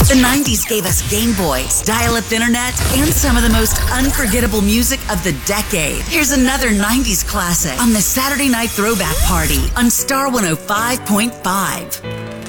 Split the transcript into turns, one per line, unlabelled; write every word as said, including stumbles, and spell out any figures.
The nineties gave us Game Boys, dial-up internet, and some of the most unforgettable music of the decade. Here's another nineties classic on the Saturday Night Throwback Party on Star one oh five point five.